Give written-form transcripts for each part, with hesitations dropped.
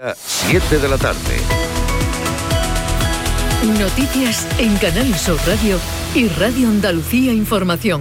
7 de la tarde. Noticias en Canal Sur Radio y Radio Andalucía Información.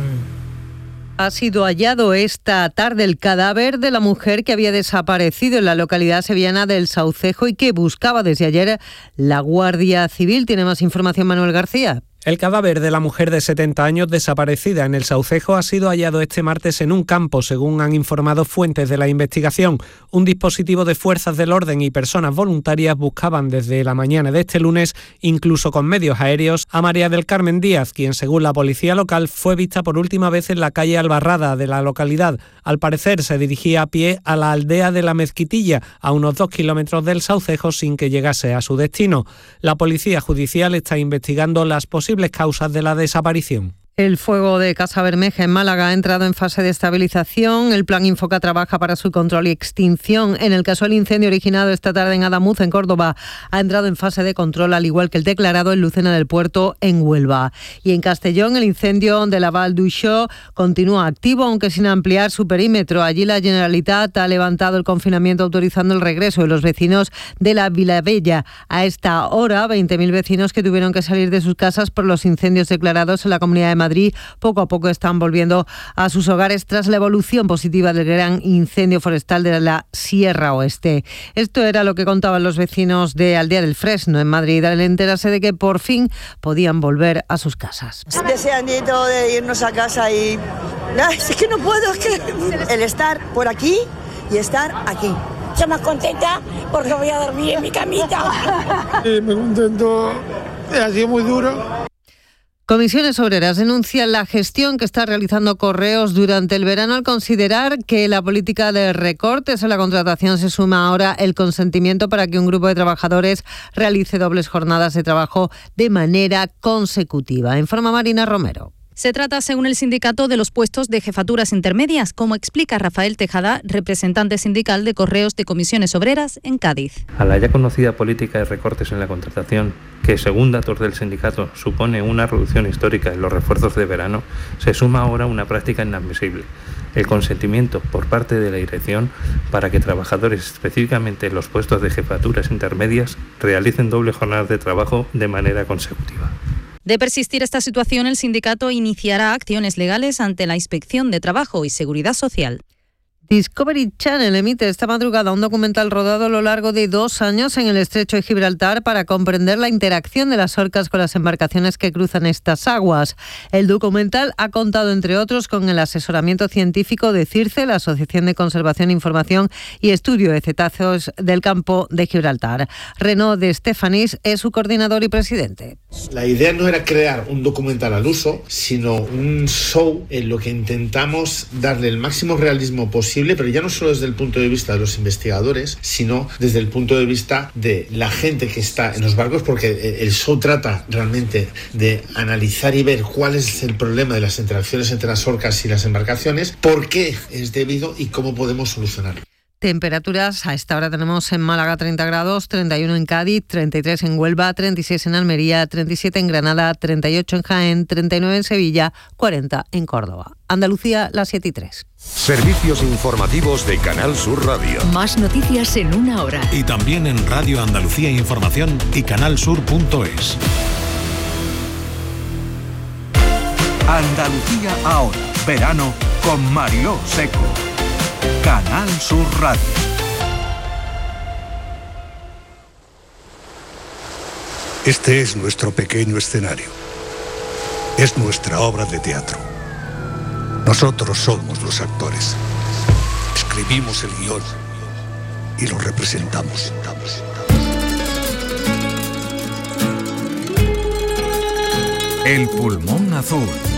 Ha sido hallado esta tarde el cadáver de la mujer que había desaparecido en la localidad sevillana del Saucejo y que buscaba desde ayer la Guardia Civil. Tiene más información Manuel García. El cadáver de la mujer de 70 años desaparecida en el Saucejo ha sido hallado este martes en un campo, según han informado fuentes de la investigación. Un dispositivo de fuerzas del orden y personas voluntarias buscaban desde la mañana de este lunes, incluso con medios aéreos, a María del Carmen Díaz, quien, según la policía local, fue vista por última vez en la calle Albarrada de la localidad. Al parecer, se dirigía a pie a la aldea de la Mezquitilla, a unos 2 kilómetros del Saucejo, sin que llegase a su destino. La policía judicial está investigando las posibles causas de la desaparición. El fuego de Casa Bermeja en Málaga ha entrado en fase de estabilización. El Plan Infoca trabaja para su control y extinción. En el caso del incendio originado esta tarde en Adamuz, en Córdoba, ha entrado en fase de control, al igual que el declarado en Lucena del Puerto, en Huelva. Y en Castellón, el incendio de la Val d'Uixó continúa activo, aunque sin ampliar su perímetro. Allí la Generalitat ha levantado el confinamiento, autorizando el regreso de los vecinos de la Vilavella. A esta hora, 20.000 vecinos que tuvieron que salir de sus casas por los incendios declarados en la Comunidad de Madrid poco a poco están volviendo a sus hogares tras la evolución positiva del gran incendio forestal de la Sierra Oeste. Esto era lo que contaban los vecinos de Aldea del Fresno, en Madrid, al enterarse de que por fin podían volver a sus casas. Deseandito de irnos a casa y... es que no puedo, es que el estar por aquí y estar aquí. Estoy más contenta porque voy a dormir en mi camita. Me contento, ha sido muy duro. Comisiones Obreras denuncian la gestión que está realizando Correos durante el verano al considerar que la política de recortes en la contratación se suma ahora el consentimiento para que un grupo de trabajadores realice dobles jornadas de trabajo de manera consecutiva. Informa Marina Romero. Se trata, según el sindicato, de los puestos de jefaturas intermedias, como explica Rafael Tejada, representante sindical de Correos de Comisiones Obreras en Cádiz. A la ya conocida política de recortes en la contratación, que según datos del sindicato supone una reducción histórica en los refuerzos de verano, se suma ahora una práctica inadmisible: el consentimiento por parte de la dirección para que trabajadores, específicamente en los puestos de jefaturas intermedias, realicen doble jornada de trabajo de manera consecutiva. De persistir esta situación, el sindicato iniciará acciones legales ante la Inspección de Trabajo y Seguridad Social. Discovery Channel emite esta madrugada un documental rodado a lo largo de 2 años en el estrecho de Gibraltar para comprender la interacción de las orcas con las embarcaciones que cruzan estas aguas. El documental ha contado, entre otros, con el asesoramiento científico de CIRCE, la Asociación de Conservación, Información y Estudio de Cetáceos del Campo de Gibraltar. Renaud de Estefanís es su coordinador y presidente. La idea no era crear un documental al uso, sino un show en lo que intentamos darle el máximo realismo posible, pero ya no solo desde el punto de vista de los investigadores, sino desde el punto de vista de la gente que está en los barcos, porque el show trata realmente de analizar y ver cuál es el problema de las interacciones entre las orcas y las embarcaciones, por qué es debido y cómo podemos solucionarlo. Temperaturas, a esta hora tenemos en Málaga 30 grados, 31 en Cádiz, 33 en Huelva, 36 en Almería, 37 en Granada, 38 en Jaén, 39 en Sevilla, 40 en Córdoba. Andalucía, las 7:03. Servicios informativos de Canal Sur Radio. Más noticias en una hora. Y también en Radio Andalucía Información y canalsur.es. Andalucía ahora, verano con Mariló Seco. Canal Sur Radio. Este es nuestro pequeño escenario. Es nuestra obra de teatro. Nosotros somos los actores. Escribimos el guión y lo representamos. El pulmón azul.